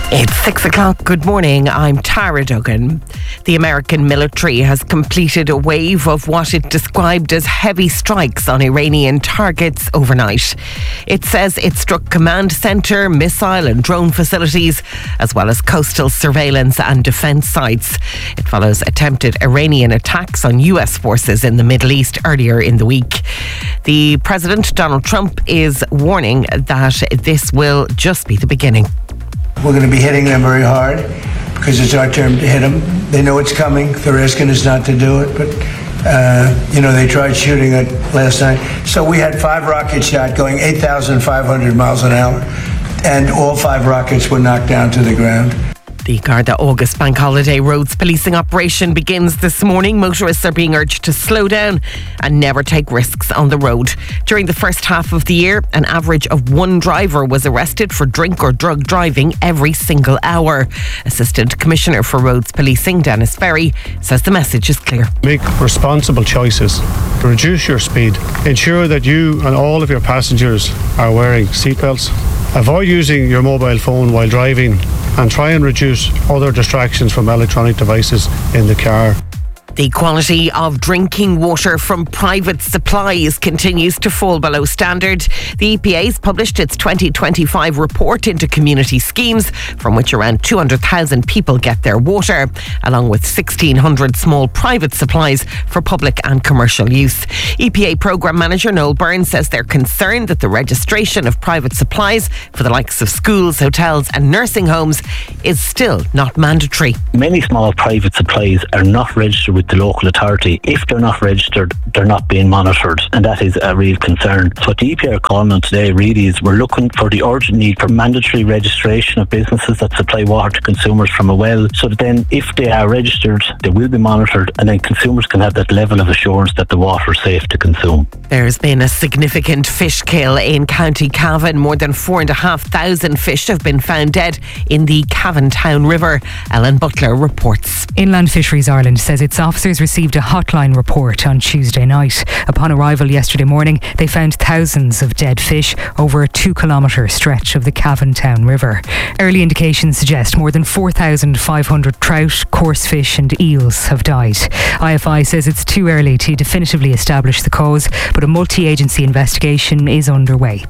It's 6 o'clock. Good morning. I'm Tara Duggan. The American military has completed a wave of what it described as heavy strikes on Iranian targets overnight. It says it struck command centre, missile and drone facilities, as well as coastal surveillance and defence sites. It follows attempted Iranian attacks on US forces in the Middle East earlier in the week. The President, Donald Trump, is warning that this will just be the beginning. We're going to be hitting them very hard because it's our turn to hit them. They know it's coming. They're asking us not to do it, but, they tried shooting it last night. So we had 5 rockets shot going 8,500 miles an hour, and all 5 rockets were knocked down to the ground. The Garda August Bank Holiday roads policing operation begins this morning. Motorists are being urged to slow down and never take risks on the road. During the first half of the year, an average of 1 driver was arrested for drink or drug driving every single hour. Assistant Commissioner for Roads Policing, Dennis Ferry, says the message is clear. Make responsible choices. Reduce your speed. Ensure that you and all of your passengers are wearing seatbelts. Avoid using your mobile phone while driving and try and reduce other distractions from electronic devices in the car. The quality of drinking water from private supplies continues to fall below standard. The EPA has published its 2025 report into community schemes from which around 200,000 people get their water, along with 1,600 small private supplies for public and commercial use. EPA Programme Manager Noel Byrne says they're concerned that the registration of private supplies for the likes of schools, hotels and nursing homes is still not mandatory. Many small private supplies are not registered with the local authority. If they're not registered, they're not being monitored, and that is a real concern. So what the EPA are calling on today really is we're looking for the urgent need for mandatory registration of businesses that supply water to consumers from a well, so that then if they are registered, they will be monitored, and then consumers can have that level of assurance that the water is safe to consume. There's been a significant fish kill in County Cavan. More than 4,500 fish have been found dead in the Cavan Town River. Ellen Butler reports. Inland Fisheries Ireland says its officers received a hotline report on Tuesday night. Upon arrival yesterday morning, they found thousands of dead fish over a 2-kilometre stretch of the Cavan Town River. Early indications suggest more than 4,500 trout, coarse fish and eels have died. IFI says it's too early to definitively establish the cause, but a multi-agency investigation is underway.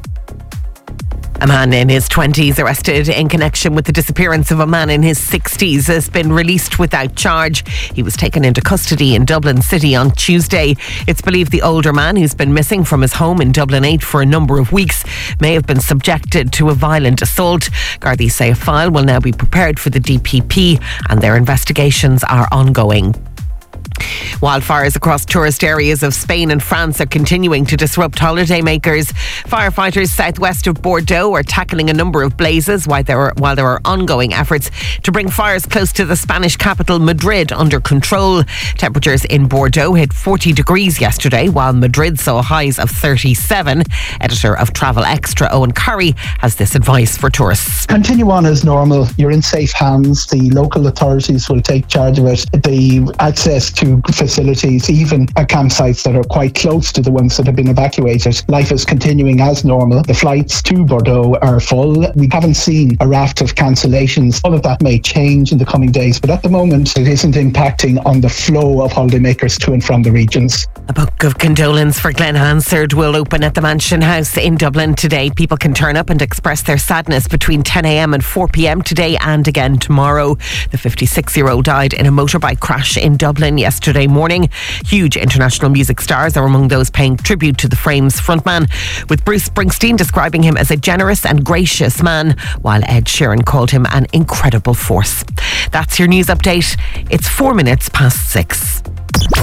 A man in his 20s arrested in connection with the disappearance of a man in his 60s has been released without charge. He was taken into custody in Dublin City on Tuesday. It's believed the older man, who's been missing from his home in Dublin 8 for a number of weeks, may have been subjected to a violent assault. Gardaí say a file will now be prepared for the DPP and their investigations are ongoing. Wildfires across tourist areas of Spain and France are continuing to disrupt holidaymakers. Firefighters southwest of Bordeaux are tackling a number of blazes while there are ongoing efforts to bring fires close to the Spanish capital Madrid under control. Temperatures in Bordeaux hit 40 degrees yesterday, while Madrid saw highs of 37. Editor of Travel Extra, Owen Curry, has this advice for tourists. Continue on as normal. You're in safe hands. The local authorities will take charge of it. The access to facilities, even at campsites that are quite close to the ones that have been evacuated. Life is continuing as normal. The flights to Bordeaux are full. We haven't seen a raft of cancellations. All of that may change in the coming days, but at the moment it isn't impacting on the flow of holidaymakers to and from the regions. A book of condolence for Glenn Hansard will open at the Mansion House in Dublin today. People can turn up and express their sadness between 10 a.m. and 4 p.m. today and again tomorrow. The 56-year-old died in a motorbike crash in Dublin yesterday morning. Huge international music stars are among those paying tribute to the Frames frontman, with Bruce Springsteen describing him as a generous and gracious man, while Ed Sheeran called him an incredible force. That's your news update. It's 4 minutes past 6.